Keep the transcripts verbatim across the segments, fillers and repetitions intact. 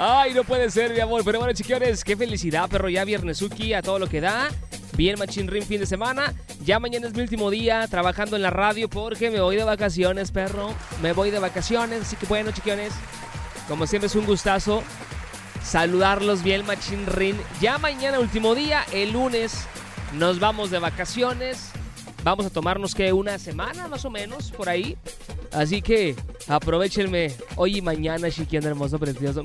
Ay, no puede ser, mi amor. Pero bueno, chiquiones, qué felicidad, perro. Ya viernesuki a todo lo que da. Bien Machín Rin fin de semana. Ya mañana es mi último día trabajando en la radio porque me voy de vacaciones, perro. Me voy de vacaciones. Así que bueno, chiquiones, como siempre es un gustazo saludarlos bien Machín Rin. Ya mañana último día, el lunes nos vamos de vacaciones. Vamos a tomarnos que una semana más o menos por ahí. Así que aprovechenme hoy y mañana, chiquión hermoso, precioso.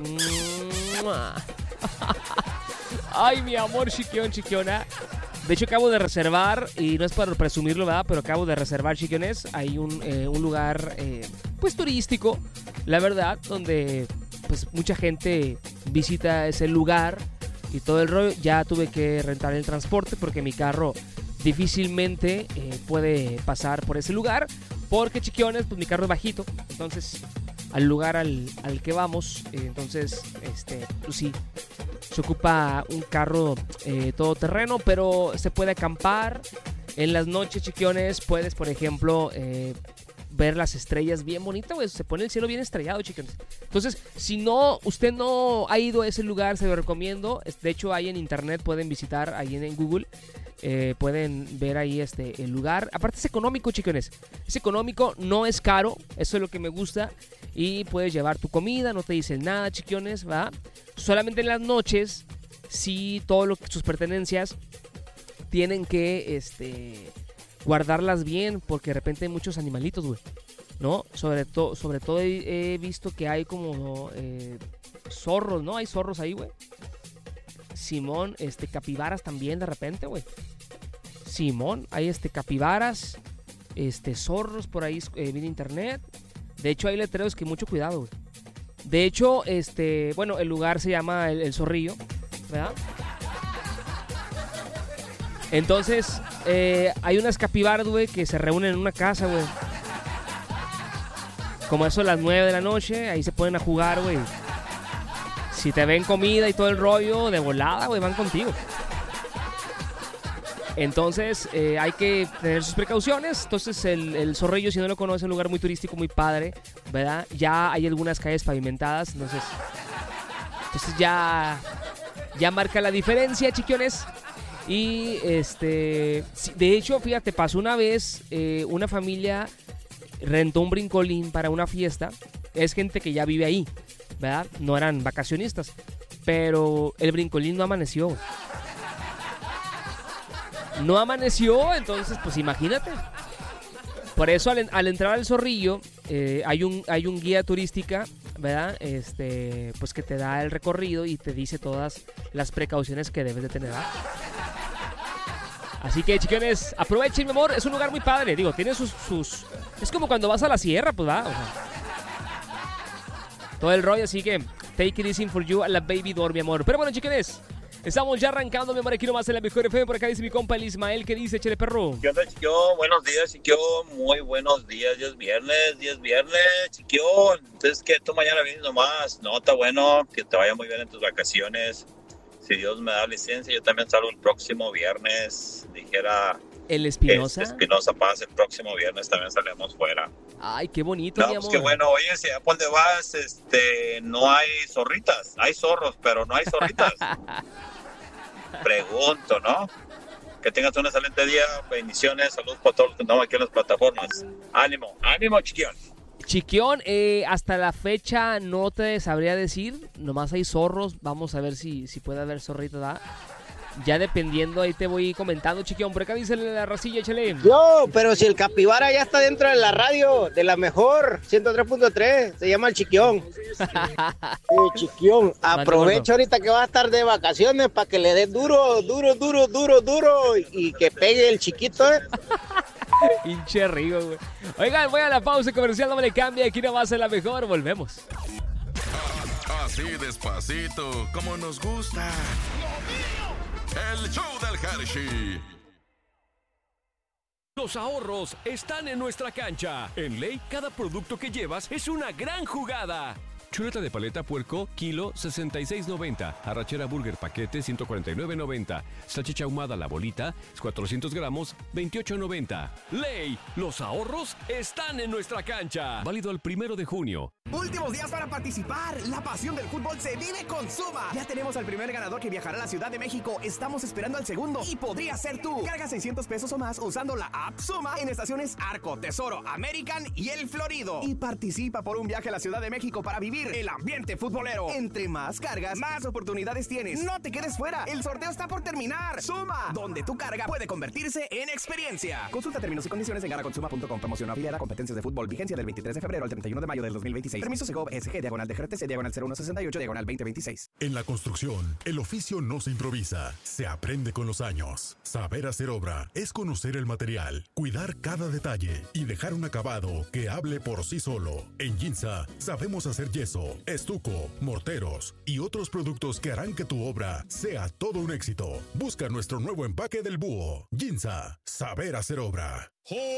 Ay, mi amor, chiquión, chiquiona. De hecho, acabo de reservar, y no es para presumirlo, ¿verdad? Pero acabo de reservar, chiquiones. Hay un, eh, un lugar, eh, pues, turístico, la verdad, donde, pues, mucha gente visita ese lugar y todo el rollo. Ya tuve que rentar el transporte porque mi carro difícilmente eh, puede pasar por ese lugar. Porque, chiquiones, pues, mi carro es bajito. Entonces, al lugar al, al que vamos, eh, entonces, este, pues, sí, se ocupa un carro eh, todoterreno, pero se puede acampar. En las noches, chiquiones, puedes, por ejemplo, eh, ver las estrellas bien bonitas, güey. Se pone el cielo bien estrellado, chiquiones. Entonces, si no, usted no ha ido a ese lugar, se lo recomiendo. De hecho, ahí en internet pueden visitar, ahí en, en Google. Eh, pueden ver ahí este el lugar. Aparte es económico, chiquiones. Es económico, no es caro. Eso es lo que me gusta. Y puedes llevar tu comida, no te dicen nada, chiquiones, ¿va? Solamente en las noches, sí, todo lo que sus pertenencias tienen que este guardarlas bien, porque de repente hay muchos animalitos, güey, ¿no? Sobre todo, sobre todo he, he visto que hay como eh, zorros, ¿no? Hay zorros ahí, güey. Simón, este, capibaras también de repente, güey. Simón, hay este capibaras, este, zorros por ahí, eh, vi en internet. De hecho, hay letreros que mucho cuidado, güey. De hecho, este, bueno, el lugar se llama El, el Zorrillo, ¿verdad? Entonces, eh, hay unas capibaras, güey, que se reúnen en una casa, güey. Como eso a las nueve de la noche, ahí se ponen a jugar, güey. Si te ven comida y todo el rollo, de volada, güey, van contigo. Entonces, eh, hay que tener sus precauciones. Entonces, el, el Zorrillo, si no lo conoce, es un lugar muy turístico, muy padre, ¿verdad? Ya hay algunas calles pavimentadas, entonces... Entonces ya... Ya marca la diferencia, chiquiones. Y, este... De hecho, fíjate, pasó una vez, eh, una familia rentó un brincolín para una fiesta. Es gente que ya vive ahí, ¿verdad? No eran vacacionistas. Pero el brincolín no amaneció. No amaneció, entonces, pues imagínate. Por eso, al, al entrar al Zorrillo, eh, hay un hay un guía turística, ¿verdad? Este, pues que te da el recorrido y te dice todas las precauciones que debes de tener, ¿verdad? Así que, chiquiones, aprovechen, mi amor. Es un lugar muy padre, digo, tiene sus... sus... Es como cuando vas a la sierra, pues, ¿verdad? O sea, todo el rollo, así que take it easy for you a la baby door, mi amor. Pero bueno, chiquiones, estamos ya arrancando, mi amor, aquí nomás en la mejor F M. Por acá dice mi compa el Ismael, ¿qué dice, chele perro? ¿Qué onda, chiquio? Buenos días, chiquio. Muy buenos días. Ya es viernes, ya es viernes, chiquio. Entonces, ¿qué? ¿Tú mañana vienes nomás? No, está bueno. Que te vaya muy bien en tus vacaciones. Si Dios me da licencia, yo también salgo el próximo viernes. Dijera... ¿El Espinosa? Este, Espinosa Paz, el próximo viernes también salimos fuera. Ay, qué bonito, no, mi pues amor. Qué bueno. Oye, si a dónde vas, este, no hay zorritas. Hay zorros, pero no hay zorritas. Pregunto, ¿no? Que tengas un excelente día, bendiciones, saludos para todos los que andamos aquí en las plataformas. Ánimo, ánimo, chiquión. Chiquión, eh, hasta la fecha no te sabría decir, nomás hay zorros, vamos a ver si, si puede haber zorritos, ¿verdad? Ya dependiendo, ahí te voy comentando, chiquión. Por acá dice la racilla, échale. Yo, pero si el capibara ya está dentro de la radio, de la mejor, ciento tres punto tres, se llama el Chiquión. Eh, Chiquión, aprovecha ahorita que va a estar de vacaciones para que le dé duro, duro, duro, duro, duro y que pegue el chiquito, ¿eh? Hinche Rigo, güey. Oigan, voy a la pausa comercial, no me le cambie, aquí no va a ser la mejor, volvemos. Así despacito, como nos gusta. El show del Hershey. Los ahorros están en nuestra cancha. En Ley, cada producto que llevas es una gran jugada. Chuleta de paleta puerco, kilo sesenta y seis noventa. Arrachera burger paquete, ciento cuarenta y nueve noventa. Salchicha ahumada la bolita, cuatrocientos gramos, veintiocho noventa. Ley, los ahorros están en nuestra cancha. Válido el primero de junio. Últimos días para participar. La pasión del fútbol se vive con Suma. Ya tenemos al primer ganador que viajará a la Ciudad de México. Estamos esperando al segundo y podría ser tú. Carga seiscientos pesos o más usando la app Suma en estaciones Arco, Tesoro, American y El Florido. Y participa por un viaje a la Ciudad de México para vivir el ambiente futbolero. Entre más cargas, más oportunidades tienes. No te quedes fuera. El sorteo está por terminar. Suma, donde tu carga puede convertirse en experiencia. Consulta términos y condiciones en garaconsuma punto com. Promoción afiliada a competencias de fútbol. Vigencia del veintitrés de febrero al treinta y uno de mayo del dos mil veintiséis. Permiso Segov S G diagonal de G R T C diagonal cero uno sesenta y ocho diagonal veinte veintiséis. En la construcción, el oficio no se improvisa, se aprende con los años. Saber hacer obra es conocer el material, cuidar cada detalle y dejar un acabado que hable por sí solo. En Ginza sabemos hacer yeso, estuco, morteros y otros productos que harán que tu obra sea todo un éxito. Busca nuestro nuevo empaque del búho. Ginza, saber hacer obra.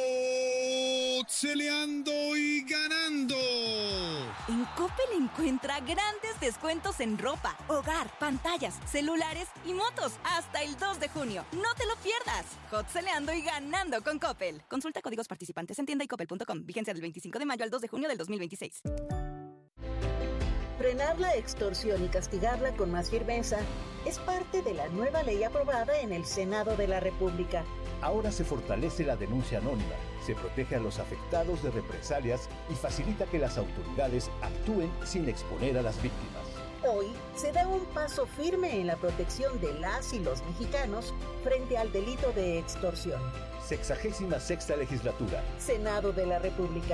¡Celeando y ganando! En Coppel encuentra grandes descuentos en ropa, hogar, pantallas, celulares y motos hasta el dos de junio. ¡No te lo pierdas! Hot-celeando y ganando con Coppel. Consulta códigos participantes en tienda y coppel punto com. Vigencia del veinticinco de mayo al dos de junio del dos mil veintiséis. Frenar la extorsión y castigarla con más firmeza es parte de la nueva ley aprobada en el Senado de la República. Ahora se fortalece la denuncia anónima, se protege a los afectados de represalias y facilita que las autoridades actúen sin exponer a las víctimas. Hoy se da un paso firme en la protección de las y los mexicanos frente al delito de extorsión. Sexagésima sexta legislatura. Senado de la República.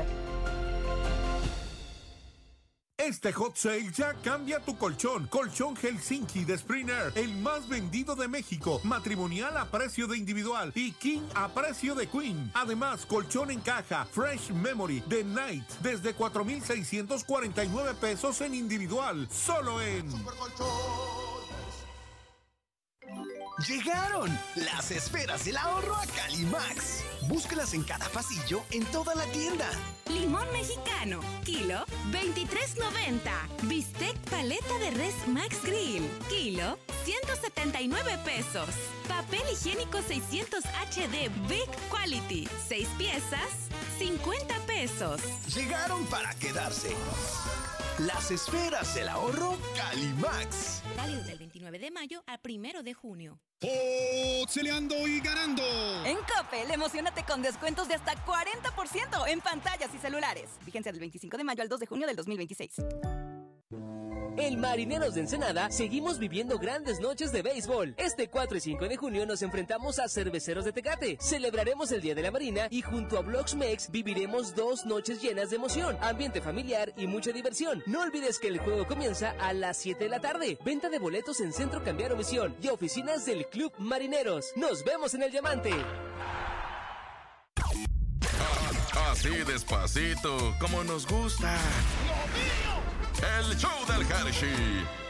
Este hot sale ya cambia tu colchón. Colchón Helsinki de Springer, el más vendido de México. Matrimonial a precio de individual y King a precio de Queen. Además, colchón en caja Fresh Memory de Night desde cuatro mil seiscientos cuarenta y nueve pesos en individual. Solo en ¡Llegaron! Las esferas del ahorro a Calimax. Búscalas en cada pasillo en toda la tienda. Limón mexicano, kilo veintitrés noventa. Bistec paleta de res Max Grill, kilo ciento setenta y nueve pesos. Papel higiénico seiscientos H D Big Quality, seis piezas, cincuenta pesos. Llegaron para quedarse. Las esferas del ahorro Calimax. Válido del veintinueve de mayo al primero de junio. ¡Celeando y ganando! En Coppel, emocionate con descuentos de hasta cuarenta por ciento en pantallas y celulares. Vigencia del veinticinco de mayo al dos de junio del dos mil veintiséis. En Marineros de Ensenada seguimos viviendo grandes noches de béisbol. Este cuatro y cinco de junio nos enfrentamos a Cerveceros de Tecate. Celebraremos el Día de la Marina y junto a Bloxmex viviremos dos noches llenas de emoción, ambiente familiar y mucha diversión. No olvides que el juego comienza a las siete de la tarde. Venta de boletos en Centro Cambiaro Misión y oficinas del Club Marineros. Nos vemos en el Diamante. Así despacito, como nos gusta. El show del Hershey.